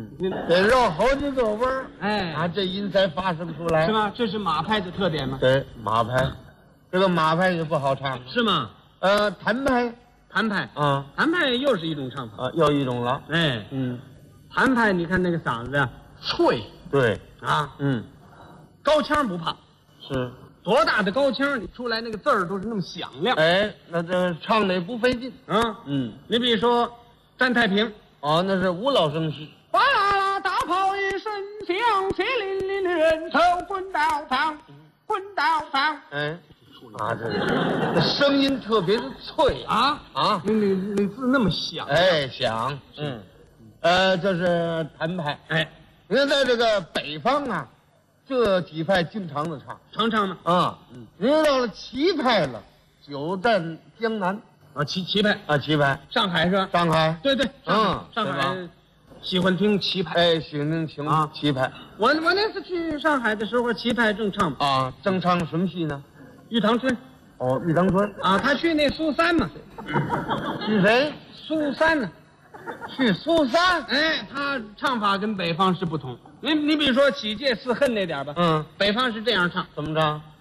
得绕好几个弯儿， 哎啊，这音才发生出来， 是吧？这是马派的特点吗？ 对，马派，这个马派也不好唱， 是吗？ 谭派， 谭派， 啊谭派又是一种唱法。 又一种了， 哎，谭派，你看那个嗓子啊，脆对， 啊， 嗯， 高腔不怕， 是， 多大的高腔，你出来那个字儿都是那么响亮。 哎，那这唱的也不费劲， 啊，你比如说占太平， 哦，那是无老生戏， 哗啦啦，大炮一声响，血淋淋的人头滚到堂，滚到堂。 哎，啊，这声音特别的脆啊，那字那么响， 哎，响，这是谭派， 哎， 你看在这个北方啊，这几派经常的唱常唱吗？ 啊，您到了齐派了，久占江南啊，齐派， 啊，齐派， 上海是吧？ 上海， 对对，上对吧海喜欢听齐派。 哎，喜欢听啊齐派我那次去上海的时候，齐派正唱啊，正唱什么戏呢？ 玉堂春哦，玉堂春啊，他去那苏三嘛， 是谁？ 苏三呢？ 去苏三， 哎，他唱法跟北方是不同。你比如说《几界四恨》那点吧， 嗯， 北方是这样唱。 怎么着？